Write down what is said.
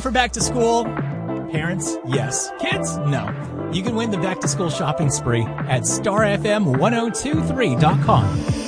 for back to school? Parents, yes. Kids, no. You can win the back to school shopping spree at starfm1023.com.